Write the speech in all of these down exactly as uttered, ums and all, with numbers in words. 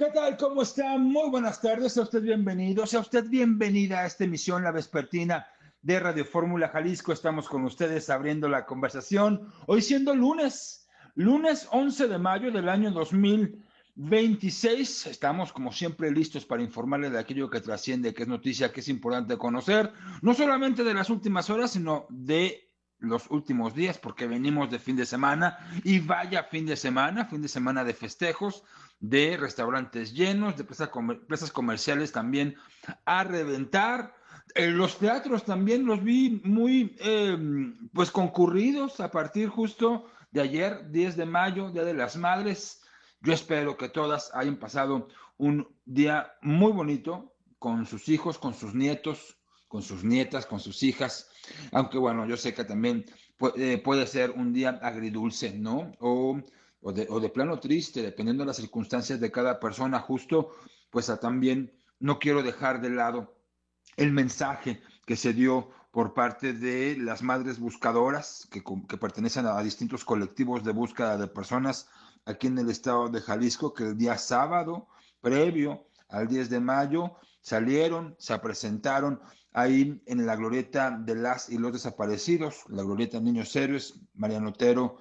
¿Qué tal? ¿Cómo está? Muy buenas tardes. Sea usted bienvenido, sea usted bienvenida a esta emisión, la vespertina de Radio Fórmula Jalisco. Estamos con ustedes abriendo la conversación. Hoy siendo lunes, lunes once de mayo del año dos mil veintiséis. Estamos como siempre listos para informarle de aquello que trasciende, que es noticia, que es importante conocer, no solamente de las últimas horas, sino de los últimos días, porque venimos de fin de semana y vaya fin de semana, fin de semana de festejos, de restaurantes llenos, de plazas, comer, plazas comerciales también a reventar. Eh, los teatros también los vi muy eh, pues concurridos a partir justo de ayer, diez de mayo, Día de las Madres. Yo espero que todas hayan pasado un día muy bonito con sus hijos, con sus nietos, con sus nietas, con sus hijas, aunque bueno, yo sé que también puede, puede ser un día agridulce, ¿no? O o de, o de plano triste, dependiendo de las circunstancias de cada persona, justo, pues a también no quiero dejar de lado el mensaje que se dio por parte de las madres buscadoras que, que pertenecen a distintos colectivos de búsqueda de personas aquí en el estado de Jalisco, que el día sábado, previo al diez de mayo, salieron, se presentaron ahí en la glorieta de las y los desaparecidos, la glorieta Niños Héroes, Mariano Otero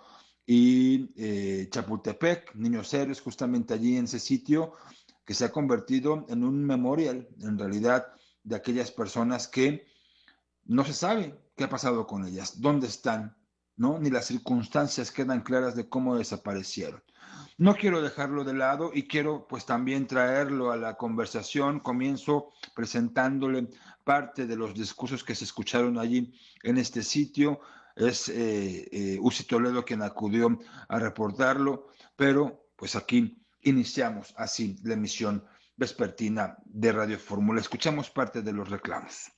y eh, Chapultepec, Niños Héroes, justamente allí en ese sitio que se ha convertido en un memorial, en realidad, de aquellas personas que no se sabe qué ha pasado con ellas, dónde están, ¿no? Ni las circunstancias quedan claras de cómo desaparecieron. No quiero dejarlo de lado y quiero pues también traerlo a la conversación. Comienzo presentándole parte de los discursos que se escucharon allí en este sitio. Es eh, eh, Uzi Toledo quien acudió a reportarlo, pero pues aquí iniciamos así la emisión vespertina de Radio Fórmula. Escuchamos parte de los reclamos.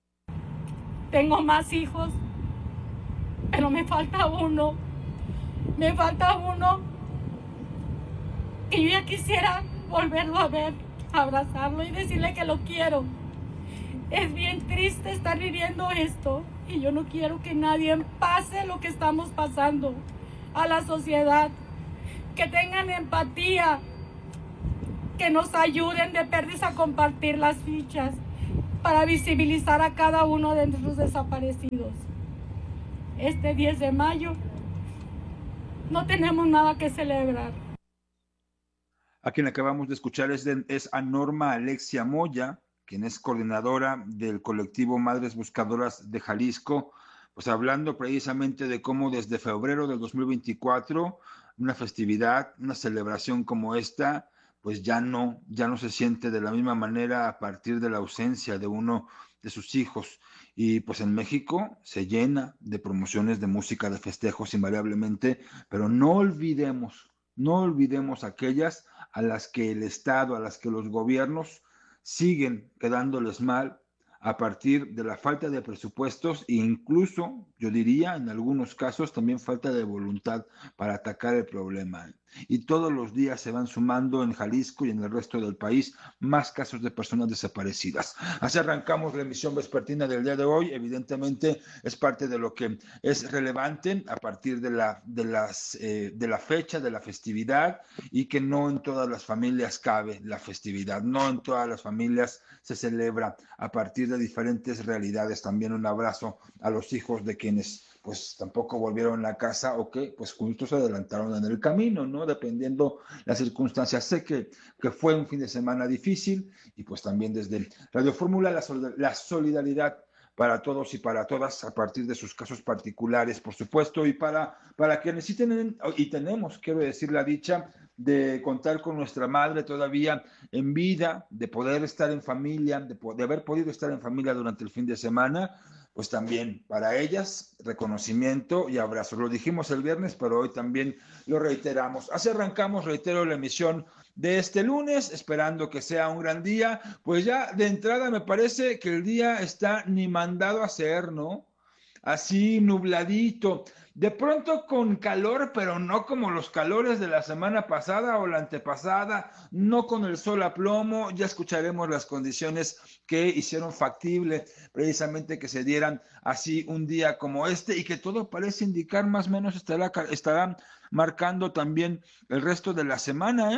Tengo más hijos, pero me falta uno. Me falta uno. Y yo ya quisiera volverlo a ver, abrazarlo y decirle que lo quiero. Es bien triste estar viviendo esto y yo no quiero que nadie pase lo que estamos pasando a la sociedad. Que tengan empatía, que nos ayuden de perdiz a compartir las fichas para visibilizar a cada uno de nuestros desaparecidos. Este diez de mayo no tenemos nada que celebrar. A quien acabamos de escuchar es, de, es a Norma Alexia Moya, quien es coordinadora del colectivo Madres Buscadoras de Jalisco, pues hablando precisamente de cómo desde febrero del dos mil veinticuatro una festividad, una celebración como esta, pues ya no, ya no se siente de la misma manera a partir de la ausencia de uno de sus hijos. Y pues en México se llena de promociones de música, de festejos invariablemente, pero no olvidemos, no olvidemos aquellas a las que el Estado, a las que los gobiernos siguen quedándoles mal a partir de la falta de presupuestos e incluso, yo diría, en algunos casos también falta de voluntad para atacar el problema. Y todos los días se van sumando en Jalisco y en el resto del país más casos de personas desaparecidas. Así arrancamos la emisión vespertina del día de hoy. Evidentemente es parte de lo que es relevante a partir de la, de las, eh, de la fecha, de la festividad, y que no en todas las familias cabe la festividad, no en todas las familias se celebra a partir de diferentes realidades. También un abrazo a los hijos de quienes pues tampoco volvieron a casa o que pues justo se adelantaron en el camino, ¿no? Dependiendo las circunstancias. Sé que, que fue un fin de semana difícil y pues también desde Radio Fórmula la, la solidaridad para todos y para todas a partir de sus casos particulares, por supuesto, y para, para quienes sí tienen y tenemos, quiero decir, la dicha de contar con nuestra madre todavía en vida, de poder estar en familia, de, de haber podido estar en familia durante el fin de semana, pues también para ellas reconocimiento y abrazo. Lo dijimos el viernes, pero hoy también lo reiteramos. Así arrancamos, reitero, la emisión de este lunes, esperando que sea un gran día. Pues ya de entrada me parece que el día está ni mandado a ser, ¿no? Así nubladito, de pronto con calor, pero no como los calores de la semana pasada o la antepasada, no con el sol a plomo. Ya escucharemos las condiciones que hicieron factible precisamente que se dieran así un día como este y que todo parece indicar más o menos estará, estará marcando también el resto de la semana, ¿eh?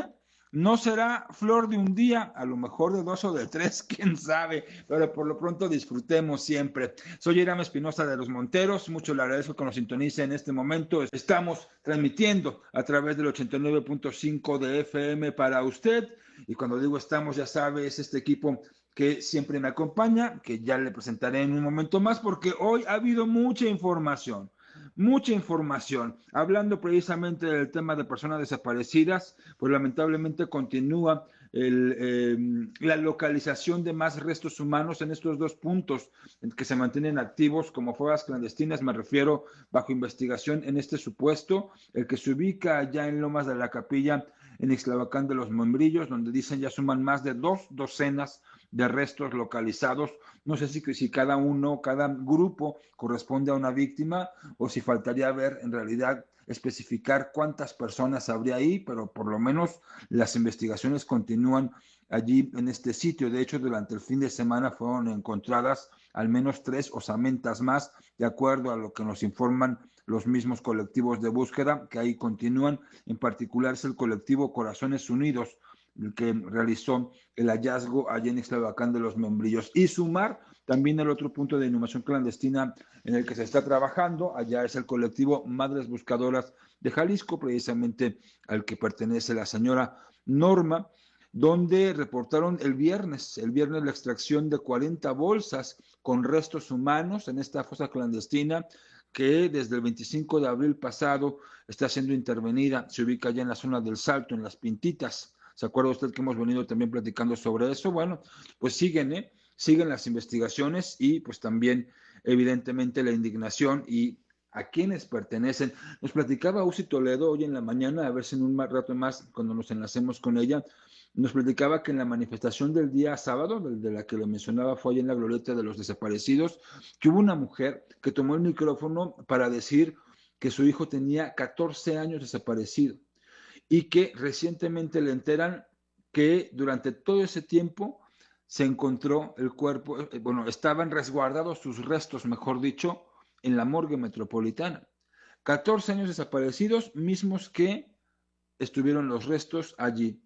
No será flor de un día, a lo mejor de dos o de tres, quién sabe, pero por lo pronto disfrutemos siempre. Soy Irán Espinosa de los Monteros, mucho le agradezco que nos sintonice en este momento. Estamos transmitiendo a través del ochenta y nueve punto cinco de F M para usted, y cuando digo estamos, ya sabe, es este equipo que siempre me acompaña, que ya le presentaré en un momento más, porque hoy ha habido mucha información. Mucha información, hablando precisamente del tema de personas desaparecidas, pues lamentablemente continúa el, eh, la localización de más restos humanos en estos dos puntos que se mantienen activos como fosas clandestinas. Me refiero bajo investigación en este supuesto, el que se ubica allá en Lomas de la Capilla, en Ixtlavacán de los Membrillos, donde dicen ya suman más de dos docenas de restos localizados. No sé si, si cada uno, cada grupo corresponde a una víctima o si faltaría ver en realidad especificar cuántas personas habría ahí, pero por lo menos las investigaciones continúan allí en este sitio. De hecho, durante el fin de semana fueron encontradas al menos tres osamentas más, de acuerdo a lo que nos informan los mismos colectivos de búsqueda, que ahí continúan. En particular es el colectivo Corazones Unidos, el que realizó el hallazgo allá en Ixtlavacán de los Membrillos. Y sumar también el otro punto de inhumación clandestina en el que se está trabajando, allá es el colectivo Madres Buscadoras de Jalisco, precisamente al que pertenece la señora Norma, donde reportaron el viernes, el viernes la extracción de cuarenta bolsas con restos humanos en esta fosa clandestina que desde el veinticinco de abril pasado está siendo intervenida. Se ubica allá en la zona del Salto, en Las Pintitas. ¿Se acuerda usted que hemos venido también platicando sobre eso? Bueno, pues siguen, ¿eh? Siguen las investigaciones y pues también evidentemente la indignación y a quienes pertenecen. Nos platicaba Uzi Toledo hoy en la mañana, a ver si en un rato más cuando nos enlacemos con ella, nos platicaba que en la manifestación del día sábado, de la que lo mencionaba, fue allá en la glorieta de los desaparecidos, que hubo una mujer que tomó el micrófono para decir que su hijo tenía catorce años desaparecido y que recientemente le enteran que durante todo ese tiempo se encontró el cuerpo, eh, bueno, estaban resguardados sus restos, mejor dicho, en la morgue metropolitana. catorce años desaparecidos, mismos que estuvieron los restos allí.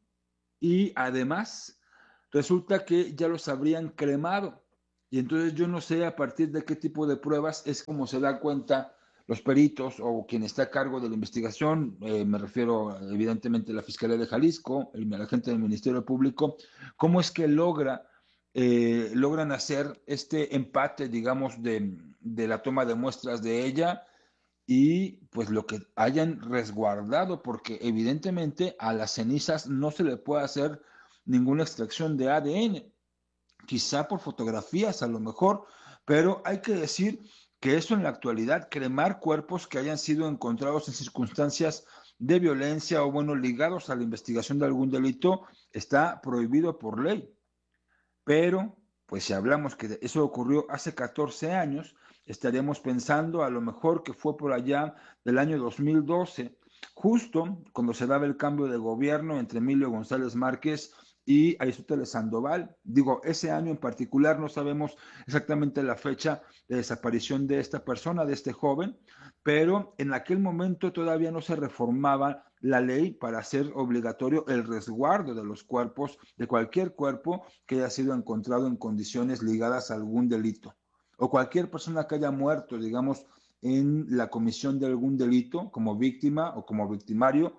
Y además, resulta que ya los habrían cremado. Y entonces yo no sé a partir de qué tipo de pruebas es como se da cuenta los peritos o quien está a cargo de la investigación, eh, me refiero evidentemente a la Fiscalía de Jalisco, el, la gente del Ministerio Público, cómo es que logra, eh, logran hacer este empate, digamos, de, de la toma de muestras de ella y pues lo que hayan resguardado, porque evidentemente a las cenizas no se le puede hacer ninguna extracción de A D N, quizá por fotografías a lo mejor, pero hay que decir que eso en la actualidad, cremar cuerpos que hayan sido encontrados en circunstancias de violencia o bueno, ligados a la investigación de algún delito, está prohibido por ley. Pero, pues si hablamos que eso ocurrió hace catorce años, estaríamos pensando a lo mejor que fue por allá del año dos mil doce, justo cuando se daba el cambio de gobierno entre Emilio González Márquez y Aristóteles Sandoval. Digo, ese año en particular no sabemos exactamente la fecha de desaparición de esta persona, de este joven, pero en aquel momento todavía no se reformaba la ley para hacer obligatorio el resguardo de los cuerpos, de cualquier cuerpo que haya sido encontrado en condiciones ligadas a algún delito, o cualquier persona que haya muerto, digamos, en la comisión de algún delito, como víctima o como victimario,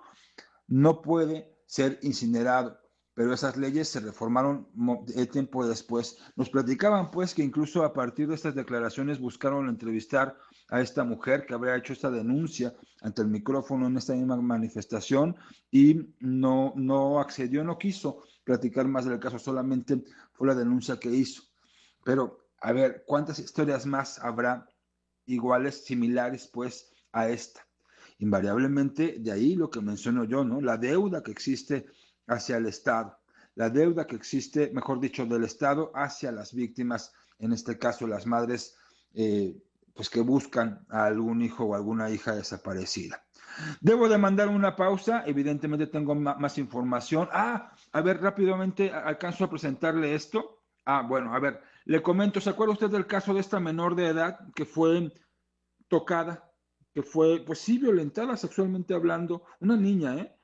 no puede ser incinerado. Pero esas leyes se reformaron tiempo después. Nos platicaban pues que incluso a partir de estas declaraciones buscaron entrevistar a esta mujer que habría hecho esta denuncia ante el micrófono en esta misma manifestación y no, no accedió, no quiso platicar más del caso, solamente fue la denuncia que hizo. Pero a ver, ¿cuántas historias más habrá iguales, similares pues a esta? Invariablemente de ahí lo que menciono yo, ¿no? La deuda que existe hacia el Estado, la deuda que existe, mejor dicho, del Estado hacia las víctimas, en este caso las madres, eh, pues que buscan a algún hijo o alguna hija desaparecida. Debo de mandar una pausa, evidentemente tengo más información. Ah, a ver, rápidamente alcanzo a presentarle esto. Ah, bueno, a ver, le comento, ¿se acuerda usted del caso de esta menor de edad que fue tocada, que fue, pues sí, violentada sexualmente hablando, una niña, ¿eh?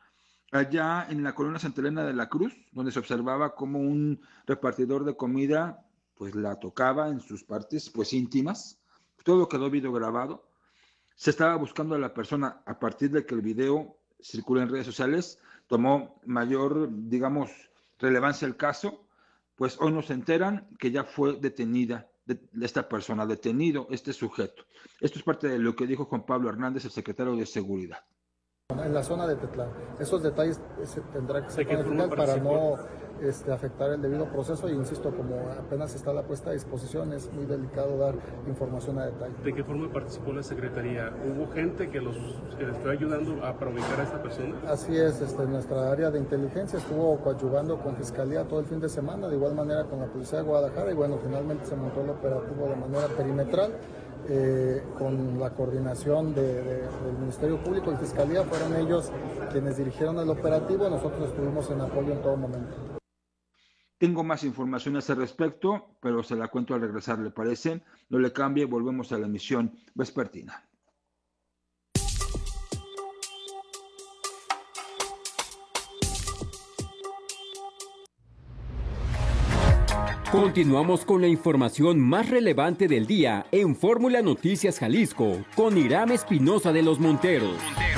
allá en la colonia Santa Elena de la Cruz, donde se observaba como un repartidor de comida pues la tocaba en sus partes pues íntimas. Todo quedó video grabado. Se estaba buscando a la persona a partir de que el video circula en redes sociales. Tomó mayor, digamos, relevancia el caso, pues hoy nos enteran que ya fue detenida de esta persona, detenido este sujeto. Esto es parte de lo que dijo Juan Pablo Hernández, el secretario de Seguridad. En la zona de Tetlán. Esos detalles se tendrá que ser clarificar para no este, afectar el debido proceso y insisto, como apenas está la puesta a disposición, es muy delicado dar información a detalle. ¿De qué forma participó la Secretaría? ¿Hubo gente que los que les fue ayudando a para ubicar a esta persona? Así es, este, nuestra área de inteligencia estuvo coadyuvando con Fiscalía todo el fin de semana, de igual manera con la Policía de Guadalajara y bueno, finalmente se montó el operativo de manera perimetral. Eh, con la coordinación de, de, del Ministerio Público y Fiscalía, fueron ellos quienes dirigieron el operativo, nosotros estuvimos en apoyo en todo momento. Tengo más información a ese respecto, pero se la cuento al regresar, ¿le parece? No le cambie, volvemos a la emisión vespertina. Continuamos con la información más relevante del día en Fórmula Noticias Jalisco con Hiram Espinosa de los Monteros.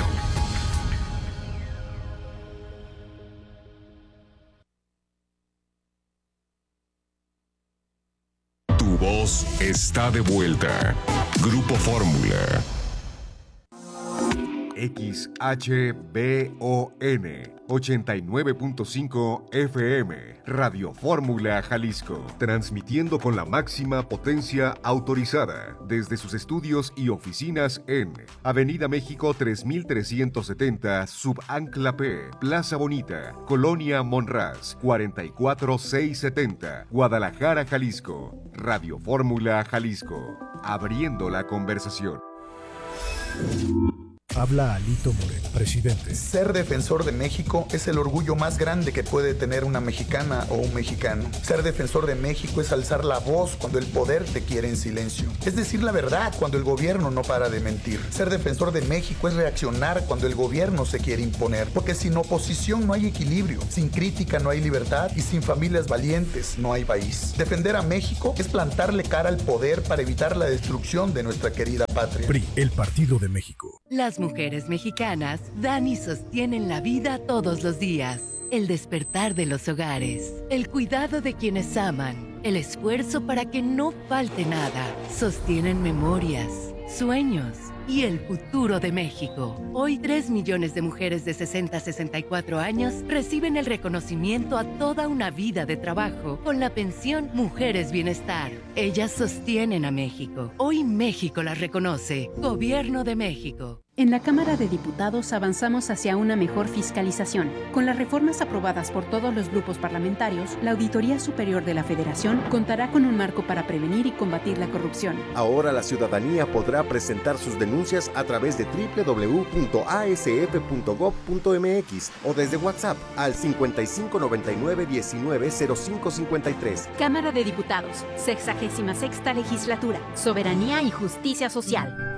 Tu voz está de vuelta. Grupo Fórmula. X H B O N ochenta y nueve punto cinco F M, Radio Fórmula Jalisco, transmitiendo con la máxima potencia autorizada desde sus estudios y oficinas en Avenida México tres mil trescientos setenta, Subancla P, Plaza Bonita, Colonia Monraz, cuarenta y cuatro mil seiscientos setenta, Guadalajara, Jalisco. Radio Fórmula Jalisco, abriendo la conversación. Habla Alito Moreno, presidente. Ser defensor de México es el orgullo más grande que puede tener una mexicana o un mexicano. Ser defensor de México es alzar la voz cuando el poder te quiere en silencio. Es decir la verdad cuando el gobierno no para de mentir. Ser defensor de México es reaccionar cuando el gobierno se quiere imponer. Porque sin oposición no hay equilibrio, sin crítica no hay libertad y sin familias valientes no hay país. Defender a México es plantarle cara al poder para evitar la destrucción de nuestra querida patria. P R I, el Partido de México. Las mujeres mexicanas dan y sostienen la vida todos los días. El despertar de los hogares, el cuidado de quienes aman, el esfuerzo para que no falte nada. Sostienen memorias, sueños y el futuro de México. Hoy tres millones de mujeres de sesenta a sesenta y cuatro años reciben el reconocimiento a toda una vida de trabajo con la pensión Mujeres Bienestar. Ellas sostienen a México. Hoy México las reconoce. Gobierno de México. En la Cámara de Diputados avanzamos hacia una mejor fiscalización. Con las reformas aprobadas por todos los grupos parlamentarios, la Auditoría Superior de la Federación contará con un marco para prevenir y combatir la corrupción. Ahora la ciudadanía podrá presentar sus denuncias a través de doble u doble u doble u punto a s f punto gob punto m x o desde WhatsApp al cincuenta y cinco noventa y nueve diecinueve cero cinco cincuenta y tres. Cámara de Diputados, sexagésima sexta Legislatura, Soberanía y Justicia Social.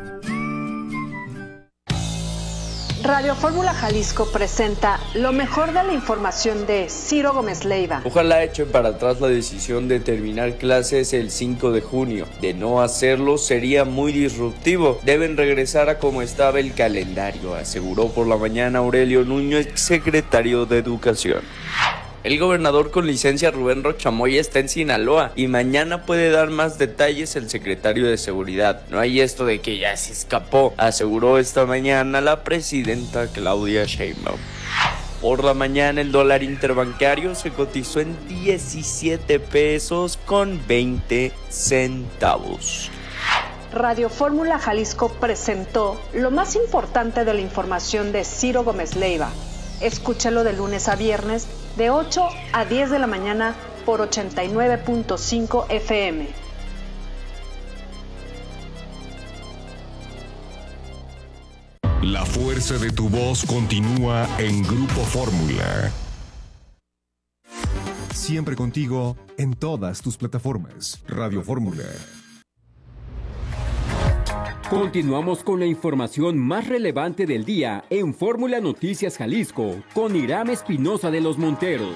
Radio Fórmula Jalisco presenta lo mejor de la información de Ciro Gómez Leiva. Ojalá echen para atrás la decisión de terminar clases el cinco de junio. De no hacerlo sería muy disruptivo. Deben regresar a como estaba el calendario, aseguró por la mañana Aurelio Núñez, secretario de Educación. El gobernador con licencia Rubén Rochamoya está en Sinaloa y mañana puede dar más detalles el secretario de Seguridad. No hay esto de que ya se escapó, aseguró esta mañana la presidenta Claudia Sheinbaum. Por la mañana el dólar interbancario se cotizó en diecisiete pesos con veinte centavos. Radio Fórmula Jalisco presentó lo más importante de la información de Ciro Gómez Leiva. Escúchalo de lunes a viernes de ocho a diez de la mañana por ochenta y nueve punto cinco F M. La fuerza de tu voz continúa en Grupo Fórmula. Siempre contigo en todas tus plataformas. Radio Fórmula. Continuamos con la información más relevante del día en Fórmula Noticias Jalisco con Iram Espinosa de los Monteros.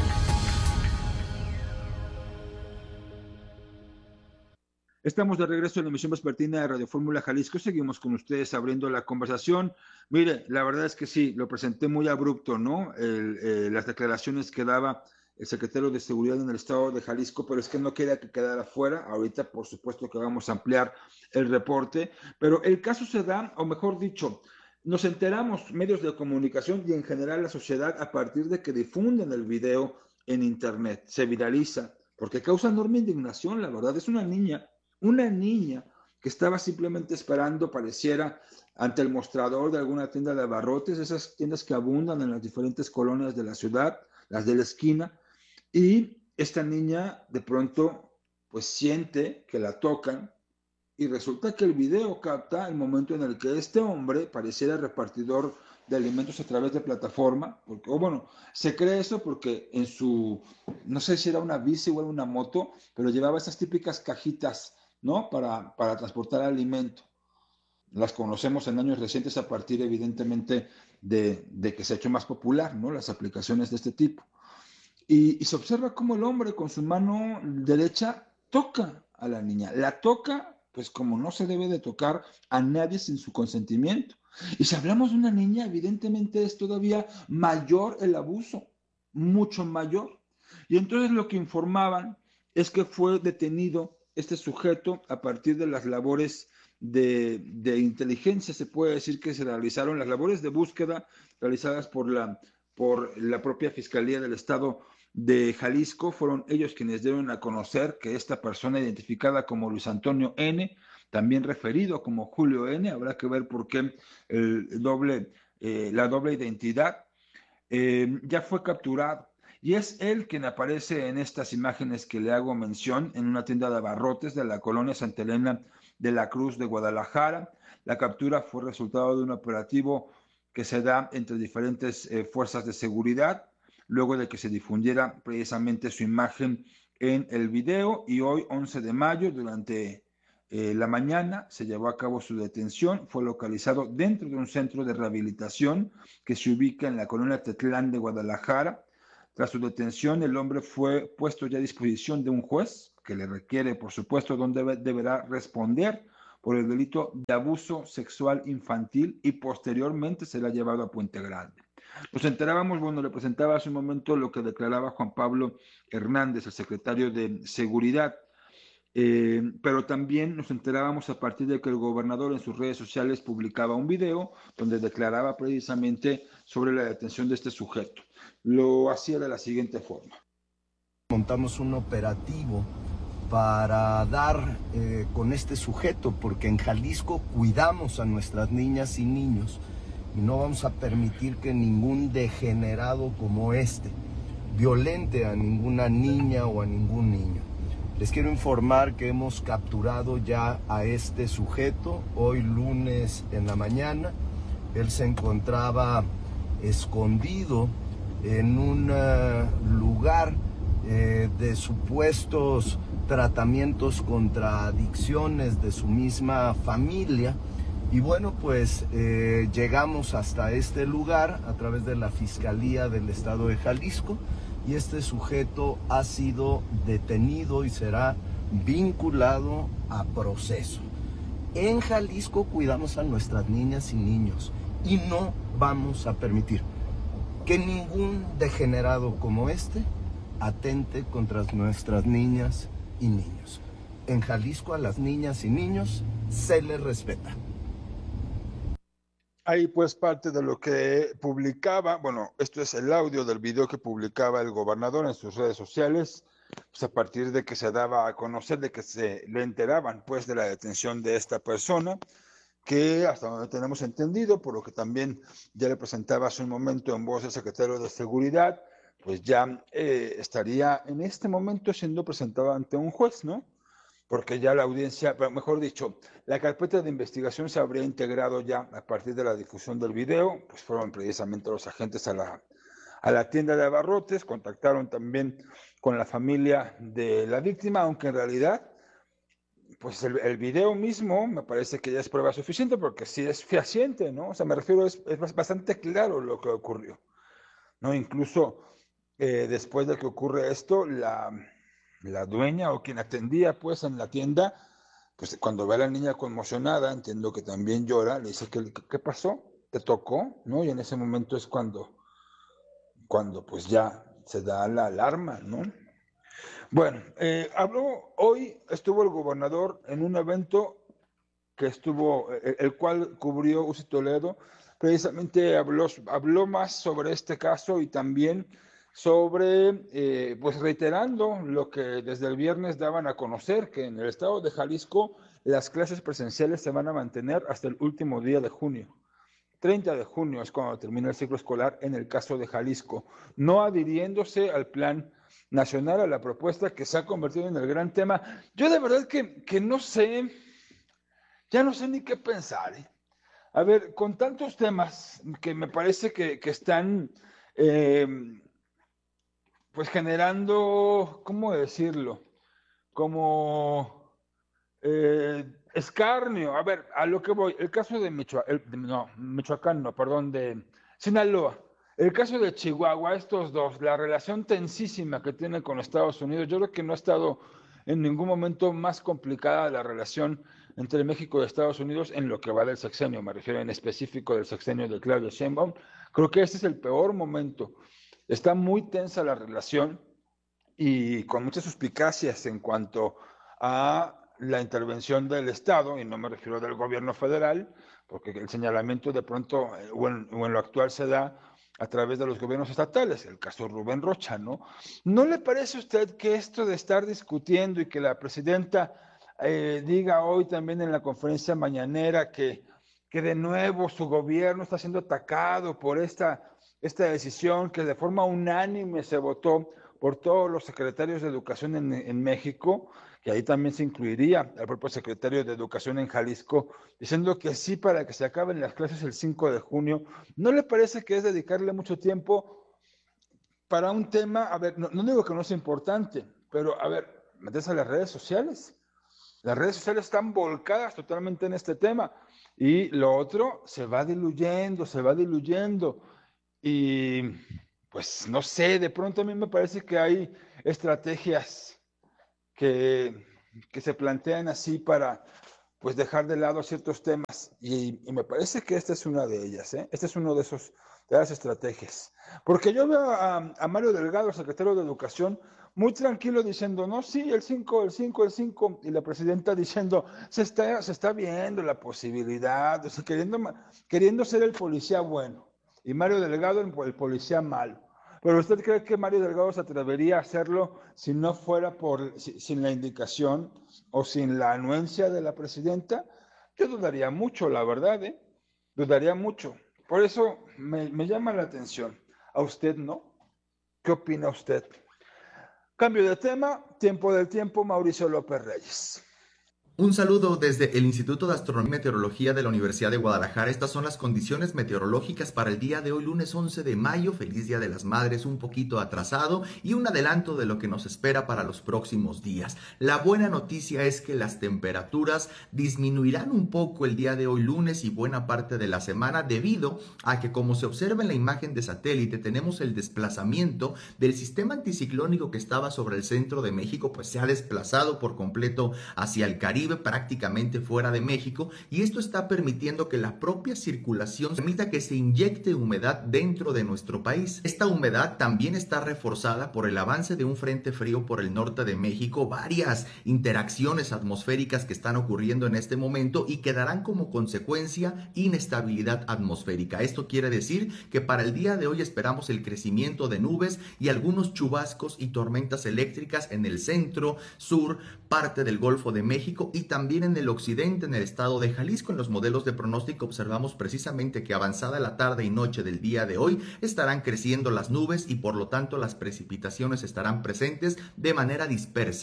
Estamos de regreso en la emisión vespertina de Radio Fórmula Jalisco. Seguimos con ustedes abriendo la conversación. Mire, la verdad es que sí, lo presenté muy abrupto, ¿no? El, eh, las declaraciones que daba el secretario de Seguridad en el estado de Jalisco, pero es que no quería que quedara fuera. Ahorita, por supuesto, que vamos a ampliar el reporte, pero el caso se da, o mejor dicho, nos enteramos, medios de comunicación y en general la sociedad, a partir de que difunden el video en internet, se viraliza, porque causa enorme indignación, la verdad. Es una niña, una niña que estaba simplemente esperando, pareciera, ante el mostrador de alguna tienda de abarrotes, esas tiendas que abundan en las diferentes colonias de la ciudad, las de la esquina, y esta niña de pronto pues siente que la tocan y resulta que el video capta el momento en el que este hombre pareciera repartidor de alimentos a través de plataforma, porque, o bueno, se cree eso porque en su, no sé si era una bici o era una moto, pero llevaba esas típicas cajitas, ¿no? Para, para transportar alimento. Las conocemos en años recientes a partir, evidentemente, de, de que se ha hecho más popular, ¿no? Las aplicaciones de este tipo. Y, y se observa cómo el hombre con su mano derecha toca a la niña. La toca, pues como no se debe de tocar a nadie sin su consentimiento. Y si hablamos de una niña, evidentemente es todavía mayor el abuso, mucho mayor. Y entonces lo que informaban es que fue detenido este sujeto a partir de las labores de, de inteligencia, se puede decir que se realizaron las labores de búsqueda realizadas por la, por la propia Fiscalía del Estado de Jalisco. Fueron ellos quienes dieron a conocer que esta persona identificada como Luis Antonio N., también referido como Julio N., habrá que ver por qué el doble, eh, la doble identidad, eh, ya fue capturado. Y es él quien aparece en estas imágenes que le hago mención en una tienda de abarrotes de la colonia Santa Elena de la Cruz de Guadalajara. La captura fue resultado de un operativo que se da entre diferentes eh, fuerzas de seguridad, luego de que se difundiera precisamente su imagen en el video, y hoy, once de mayo, durante eh, la mañana, se llevó a cabo su detención. Fue localizado dentro de un centro de rehabilitación que se ubica en la colonia Tetlán de Guadalajara. Tras su detención, el hombre fue puesto ya a disposición de un juez que le requiere, por supuesto, donde debe, deberá responder por el delito de abuso sexual infantil, y posteriormente será llevado a Puente Grande. Nos enterábamos, bueno, le presentaba hace un momento lo que declaraba Juan Pablo Hernández, el secretario de Seguridad, eh, pero también nos enterábamos a partir de que el gobernador en sus redes sociales publicaba un video donde declaraba precisamente sobre la detención de este sujeto. Lo hacía de la siguiente forma. Montamos un operativo para dar eh, con este sujeto, porque en Jalisco cuidamos a nuestras niñas y niños y no vamos a permitir que ningún degenerado como este violente a ninguna niña o a ningún niño. Les quiero informar que hemos capturado ya a este sujeto hoy lunes en la mañana. Él se encontraba escondido en un uh, lugar eh, de supuestos tratamientos contra adicciones de su misma familia, y bueno, pues eh, llegamos hasta este lugar a través de la Fiscalía del Estado de Jalisco, y este sujeto ha sido detenido y será vinculado a proceso. En Jalisco cuidamos a nuestras niñas y niños y no vamos a permitir que ningún degenerado como este atente contra nuestras niñas y niños. En Jalisco a las niñas y niños se les respeta. Ahí pues parte de lo que publicaba, bueno, esto es el audio del video que publicaba el gobernador en sus redes sociales, pues a partir de que se daba a conocer, de que se le enteraban pues de la detención de esta persona, que hasta donde tenemos entendido, por lo que también ya le presentaba hace un momento en voz del secretario de Seguridad, pues ya eh, estaría en este momento siendo presentado ante un juez, ¿no? Porque ya la audiencia, mejor dicho, la carpeta de investigación se habría integrado ya a partir de la difusión del video. Pues fueron precisamente los agentes a la, a la tienda de abarrotes, contactaron también con la familia de la víctima, aunque en realidad pues el, el video mismo me parece que ya es prueba suficiente porque sí es fehaciente, ¿no? O sea, me refiero, es, es bastante claro lo que ocurrió, ¿no? Incluso eh, después de que ocurre esto, la, la dueña o quien atendía pues en la tienda, pues cuando ve a la niña conmocionada, entiendo que también llora, le dice, ¿qué, qué pasó? ¿Te tocó? ¿No? Y en ese momento es cuando, cuando pues ya se da la alarma, ¿no? Bueno, eh, habló hoy, estuvo el gobernador en un evento que estuvo, el, el cual cubrió Uzi Toledo, precisamente habló, habló más sobre este caso y también sobre, eh, pues reiterando lo que desde el viernes daban a conocer, que en el estado de Jalisco las clases presenciales se van a mantener hasta el último día de junio. treinta de junio es cuando termina el ciclo escolar en el caso de Jalisco, no adhiriéndose al plan nacional, a la propuesta que se ha convertido en el gran tema. Yo de verdad que, que no sé, ya no sé ni qué pensar. ¿eh? A ver, con tantos temas que me parece que, que están, eh, pues generando, ¿cómo decirlo? Como eh, escarnio. A ver, a lo que voy, el caso de Michoacán, no, Michoacán, no, perdón, de Sinaloa. El caso de Chihuahua, estos dos, la relación tensísima que tienen con Estados Unidos, yo creo que no ha estado en ningún momento más complicada la relación entre México y Estados Unidos en lo que va del sexenio, me refiero en específico del sexenio de Claudia Sheinbaum. Creo que este es el peor momento. Está muy tensa la relación y con muchas suspicacias en cuanto a la intervención del Estado, y no me refiero del gobierno federal, porque el señalamiento de pronto, o en, o en lo actual se da a través de los gobiernos estatales, el caso Rubén Rocha, ¿no? ¿No le parece a usted que esto de estar discutiendo y que la presidenta eh, diga hoy también en la conferencia mañanera que, que de nuevo su gobierno está siendo atacado por esta, esta decisión que de forma unánime se votó por todos los secretarios de educación en, en México, que ahí también se incluiría al propio secretario de Educación en Jalisco, diciendo que sí para que se acaben las clases el cinco de junio, ¿no le parece que es dedicarle mucho tiempo para un tema? A ver, no, no digo que no sea importante, pero a ver, meterse a las redes sociales. Las redes sociales están volcadas totalmente en este tema y lo otro se va diluyendo, se va diluyendo y pues no sé, de pronto a mí me parece que hay estrategias Que, que se plantean así para pues dejar de lado ciertos temas y, y me parece que esta es una de ellas, ¿eh? Este es uno de esos de las estrategias, porque yo veo a, a Mario Delgado, secretario de Educación, muy tranquilo diciendo, no, sí, el cinco, el cinco, el cinco, y la presidenta diciendo, se está, se está viendo la posibilidad, o sea, queriendo, queriendo ser el policía bueno, y Mario Delgado el, el policía malo. ¿Pero usted cree que Mario Delgado se atrevería a hacerlo si no fuera por, si, sin la indicación o sin la anuencia de la presidenta? Yo dudaría mucho, la verdad, ¿eh? Dudaría mucho. Por eso me, me llama la atención. ¿A usted no? ¿Qué opina usted? Cambio de tema, tiempo del tiempo, Mauricio López Reyes. Un saludo desde el Instituto de Astronomía y Meteorología de la Universidad de Guadalajara. Estas son las condiciones meteorológicas para el día de hoy, lunes once de mayo. Feliz Día de las Madres, un poquito atrasado y un adelanto de lo que nos espera para los próximos días. La buena noticia es que las temperaturas disminuirán un poco el día de hoy, lunes, y buena parte de la semana, debido a que, como se observa en la imagen de satélite, tenemos el desplazamiento del sistema anticiclónico que estaba sobre el centro de México, pues se ha desplazado por completo hacia el Caribe, prácticamente fuera de México, y esto está permitiendo que la propia circulación permita que se inyecte humedad dentro de nuestro país. Esta humedad también está reforzada por el avance de un frente frío por el norte de México, varias interacciones atmosféricas que están ocurriendo en este momento y que darán como consecuencia inestabilidad atmosférica. Esto quiere decir que para el día de hoy esperamos el crecimiento de nubes y algunos chubascos y tormentas eléctricas en el centro, sur, parte del Golfo de México y también en el occidente, en el estado de Jalisco. En los modelos de pronóstico observamos precisamente que avanzada la tarde y noche del día de hoy estarán creciendo las nubes y por lo tanto las precipitaciones estarán presentes de manera dispersa.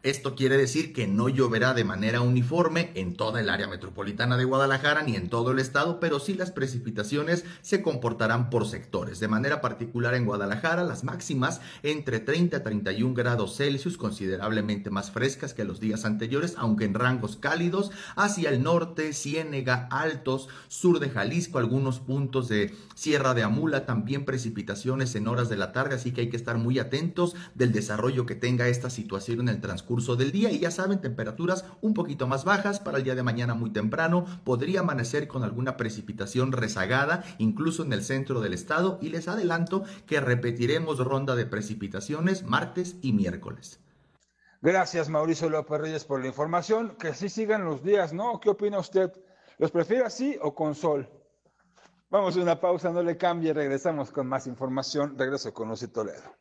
Esto quiere decir que no lloverá de manera uniforme en toda el área metropolitana de Guadalajara ni en todo el estado, pero sí las precipitaciones se comportarán por sectores. De manera particular en Guadalajara, las máximas entre treinta a treinta y un grados Celsius, considerablemente más frescas que los días anteriores, aunque en rangos cálidos hacia el norte, Ciénega, Altos, sur de Jalisco, algunos puntos de Sierra de Amula, también precipitaciones en horas de la tarde, así que hay que estar muy atentos del desarrollo que tenga esta situación en el transcurso del día. Y ya saben, temperaturas un poquito más bajas para el día de mañana muy temprano. Podría amanecer con alguna precipitación rezagada, incluso en el centro del estado, y les adelanto que repetiremos ronda de precipitaciones martes y miércoles. Gracias, Mauricio López Reyes, por la información. Que sí sigan los días, ¿no? ¿Qué opina usted? ¿Los prefiere así o con sol? Vamos a una pausa, no le cambie, regresamos con más información. Regreso con Lucy Toledo.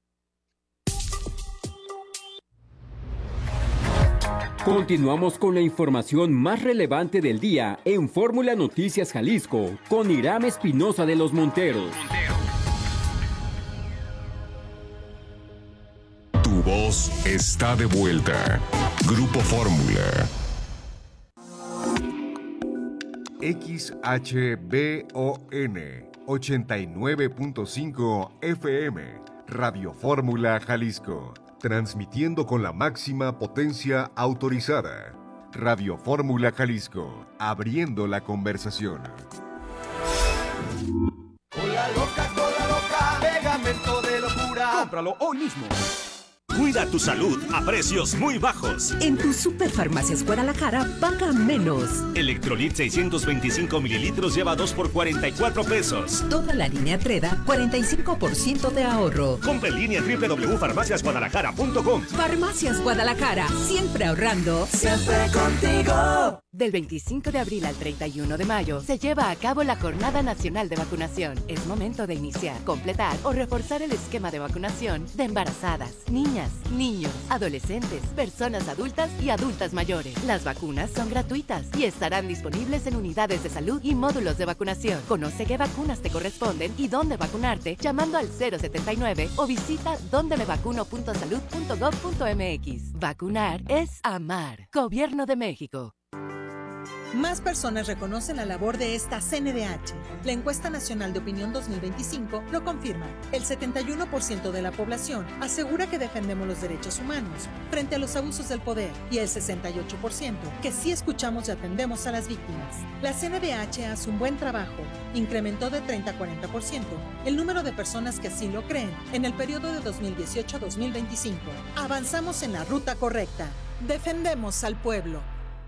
Continuamos con la información más relevante del día en Fórmula Noticias Jalisco con Iram Espinosa de los Monteros. Tu voz está de vuelta. Grupo Fórmula. X H B O N ochenta y nueve punto cinco F M, Radio Fórmula Jalisco. Transmitiendo con la máxima potencia autorizada. Radio Fórmula Jalisco, abriendo la conversación. Cola loca, cola loca, pegamento de locura. Cómpralo hoy mismo. Cuida tu salud a precios muy bajos. En tu Superfarmacias Guadalajara, paga menos. Electrolit seiscientos veinticinco mililitros lleva dos por cuarenta y cuatro pesos. Toda la línea Treda, cuarenta y cinco por ciento de ahorro. Compra en línea doble u doble u doble u punto farmacias guadalajara punto com. Farmacias Guadalajara, siempre ahorrando. Siempre contigo. Del veinticinco de abril al treinta y uno de mayo se lleva a cabo la Jornada Nacional de Vacunación. Es momento de iniciar, completar o reforzar el esquema de vacunación de embarazadas, niñas, niños, adolescentes, personas adultas y adultas mayores. Las vacunas son gratuitas y estarán disponibles en unidades de salud y módulos de vacunación. Conoce qué vacunas te corresponden y dónde vacunarte llamando al cero setenta y nueve o visita donde me vacuno punto salud punto gov punto mx. Vacunar es amar. Gobierno de México. Más personas reconocen la labor de esta C N D H. La encuesta nacional de opinión dos mil veinticinco lo confirma. El setenta y uno por ciento de la población asegura que defendemos los derechos humanos frente a los abusos del poder y el sesenta y ocho por ciento que sí escuchamos y atendemos a las víctimas. La C N D H hace un buen trabajo. Incrementó de treinta a cuarenta por ciento el número de personas que así lo creen en el periodo de dos mil dieciocho a dos mil veinticinco. Avanzamos en la ruta correcta. Defendemos al pueblo.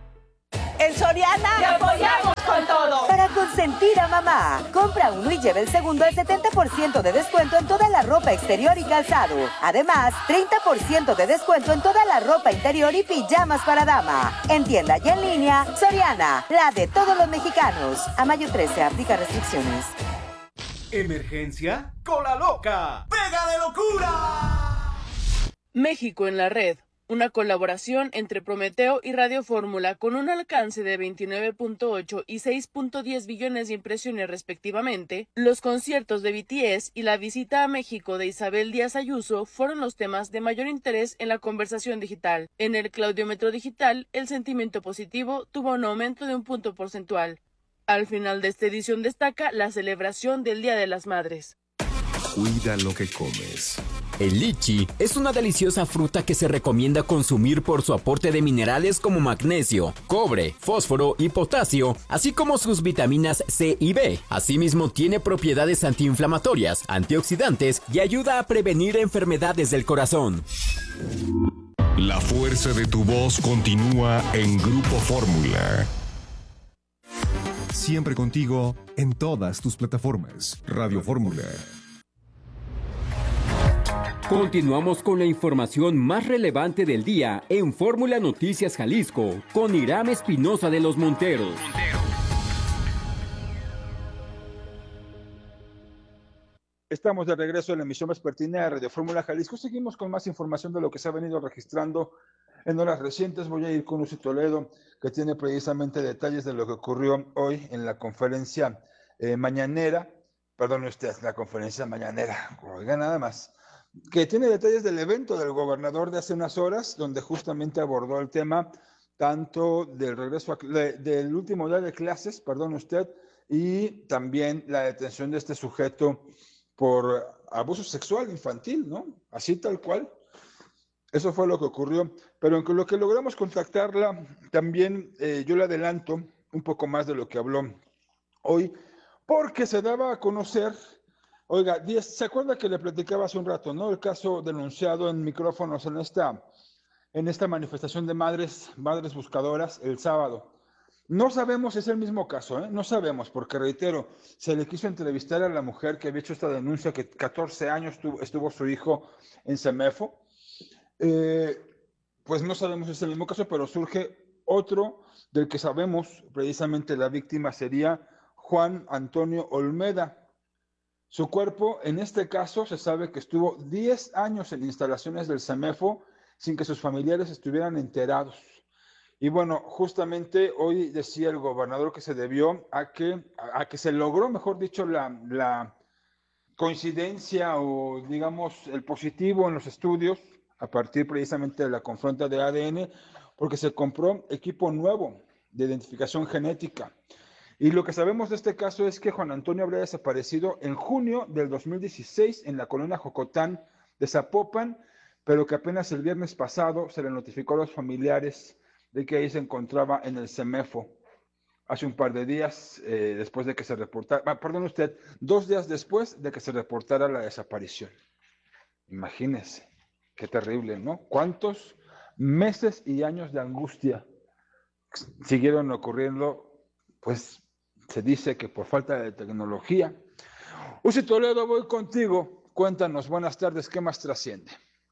En Soriana ¡te apoyamos con todo! Para consentir a mamá, compra uno y lleva el segundo al setenta por ciento de descuento en toda la ropa exterior y calzado. Además, treinta por ciento de descuento en toda la ropa interior y pijamas para dama. En tienda y en línea, Soriana, la de todos los mexicanos. A mayo trece, aplica restricciones. ¿Emergencia? ¡Cola loca! ¡Pega de locura! México en la red. Una colaboración entre Prometeo y Radio Fórmula con un alcance de veintinueve punto ocho y seis punto diez billones de impresiones respectivamente. Los conciertos de B T S y la visita a México de Isabel Díaz Ayuso fueron los temas de mayor interés en la conversación digital. En el claudiómetro digital, el sentimiento positivo tuvo un aumento de un punto porcentual. Al final de esta edición destaca la celebración del Día de las Madres. Cuida lo que comes. El lichi es una deliciosa fruta que se recomienda consumir por su aporte de minerales como magnesio, cobre, fósforo y potasio, así como sus vitaminas C y B. Asimismo, tiene propiedades antiinflamatorias, antioxidantes y ayuda a prevenir enfermedades del corazón. La fuerza de tu voz continúa en Grupo Fórmula. Siempre contigo en todas tus plataformas. Radio Fórmula. Continuamos con la información más relevante del día en Fórmula Noticias Jalisco con Iram Espinosa de los Monteros. Estamos de regreso en la emisión vespertina de Radio Fórmula Jalisco. Seguimos con más información de lo que se ha venido registrando en horas recientes. Voy a ir con Lucy Toledo, que tiene precisamente detalles de lo que ocurrió hoy en la conferencia eh, mañanera. Perdón usted, la conferencia mañanera. Oiga, nada más. que tiene detalles del evento del gobernador de hace unas horas, donde justamente abordó el tema tanto del regreso a, de, del último día de clases, perdón usted, y también la detención de este sujeto por abuso sexual infantil, ¿no? Así tal cual. Eso fue lo que ocurrió. Pero en lo que logramos contactarla, también eh, yo le adelanto un poco más de lo que habló hoy, porque se daba a conocer, oiga, ¿se acuerda que le platicaba hace un rato, ¿no? El caso denunciado en micrófonos en esta, en esta manifestación de madres, madres buscadoras el sábado. No sabemos si es el mismo caso, ¿eh? No sabemos, porque reitero, se le quiso entrevistar a la mujer que había hecho esta denuncia, que catorce años estuvo, estuvo su hijo en Semefo. Eh, pues no sabemos si es el mismo caso, pero surge otro del que sabemos precisamente la víctima sería Juan Antonio Olmeda. Su cuerpo, en este caso, se sabe que estuvo diez años en instalaciones del Semefo sin que sus familiares estuvieran enterados. Y bueno, justamente hoy decía el gobernador que se debió a que, a, a que se logró, mejor dicho, la, la coincidencia o digamos el positivo en los estudios a partir precisamente de la confronta de A D N, porque se compró equipo nuevo de identificación genética. Y lo que sabemos de este caso es que Juan Antonio habría desaparecido en junio del dos mil dieciséis en la colonia Jocotán de Zapopan, pero que apenas el viernes pasado se le notificó a los familiares de que ahí se encontraba en el Semefo. Hace un par de días, eh, después de que se reportara, ah, perdón usted, dos días después de que se reportara la desaparición. Imagínese, qué terrible, ¿no? ¿Cuántos meses y años de angustia siguieron ocurriendo? Pues se dice que por falta de tecnología. Uzi Toledo, voy contigo. Cuéntanos, buenas tardes, ¿qué más trasciende?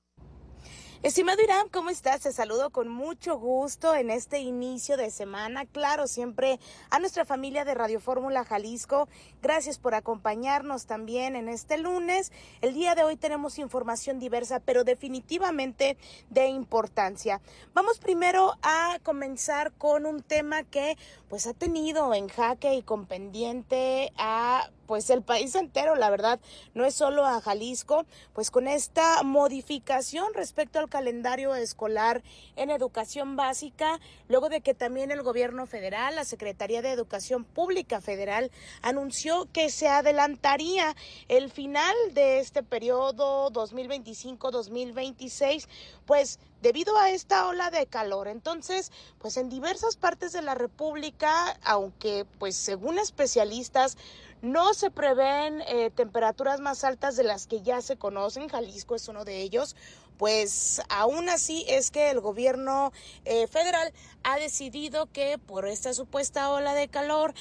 Estimado Irán, ¿cómo estás? Te saludo con mucho gusto en este inicio de semana. Claro, siempre a nuestra familia de Radio Fórmula Jalisco. Gracias por acompañarnos también en este lunes. El día de hoy tenemos información diversa, pero definitivamente de importancia. Vamos primero a comenzar con un tema que pues ha tenido en jaque y con pendiente a pues el país entero, la verdad, no es solo a Jalisco, pues con esta modificación respecto al calendario escolar en educación básica, luego de que también el gobierno federal, la Secretaría de Educación Pública Federal, anunció que se adelantaría el final de este periodo dos mil veinticinco dos mil veintiséis, pues debido a esta ola de calor. Entonces, pues en diversas partes de la República, aunque pues según especialistas, no se prevén eh, temperaturas más altas de las que ya se conocen, Jalisco es uno de ellos, pues aún así es que el gobierno eh, federal ha decidido que por esta supuesta ola de calor